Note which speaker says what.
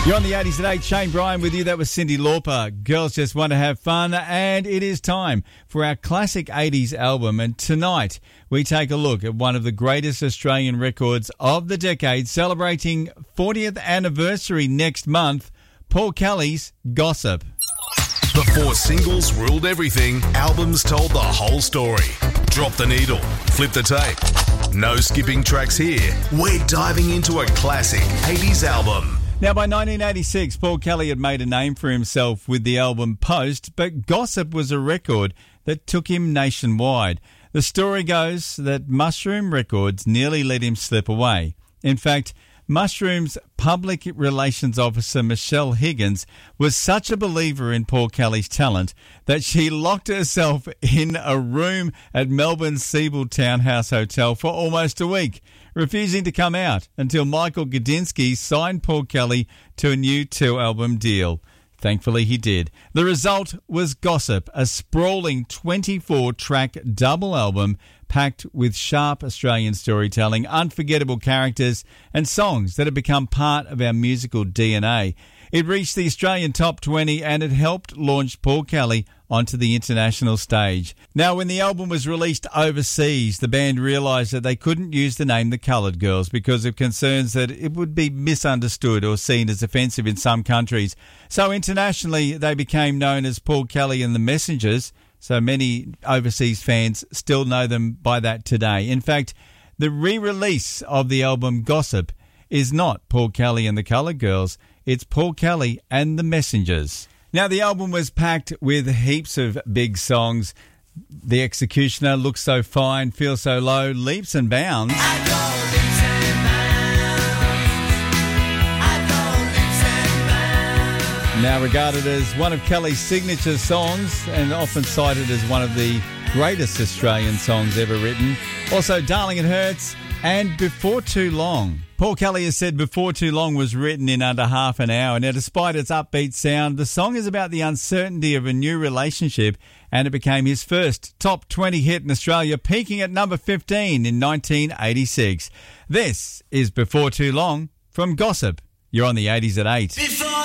Speaker 1: You're on the 80s at 8. Shane Bryan with you. That was Cyndi Lauper. Girls just want to have fun. And it is time for our classic 80s album. And tonight we take a look at one of the greatest Australian records of the decade, celebrating 40th anniversary next month, Paul Kelly's Gossip.
Speaker 2: Before singles ruled everything, albums told the whole story. Drop the needle, flip the tape. No skipping tracks here. We're diving into a classic 80s album.
Speaker 1: Now, by 1986, Paul Kelly had made a name for himself with the album Post, but Gossip was a record that took him nationwide. The story goes that Mushroom Records nearly let him slip away. In fact, Mushroom's public relations officer, Michelle Higgins, was such a believer in Paul Kelly's talent that she locked herself in a room at Melbourne's Siebel Townhouse Hotel for almost a week, refusing to come out until Michael Gudinski signed Paul Kelly to a new 2-album deal. Thankfully, he did. The result was Gossip, a sprawling 24-track double album packed with sharp Australian storytelling, unforgettable characters, and songs that have become part of our musical DNA. It reached the Australian Top 20 and it helped launch Paul Kelly onto the international stage. Now, when the album was released overseas, the band realised that they couldn't use the name The Coloured Girls because of concerns that it would be misunderstood or seen as offensive in some countries. So internationally, they became known as Paul Kelly and the Messengers, so many overseas fans still know them by that today. In fact, the re-release of the album Gossip is not Paul Kelly and the Coloured Girls, it's Paul Kelly and the Messengers. Now, the album was packed with heaps of big songs. The Executioner, Look So Fine, Feel So Low, Leaps and Bounds. Now regarded as one of Kelly's signature songs and often cited as one of the greatest Australian songs ever written. Also, Darling It Hurts and Before Too Long. Paul Kelly has said Before Too Long was written in under half an hour. Now, despite its upbeat sound, the song is about the uncertainty of a new relationship, and it became his first top 20 hit in Australia, peaking at number 15 in 1986. This is Before Too Long from Gossip. You're on the 80s at 8.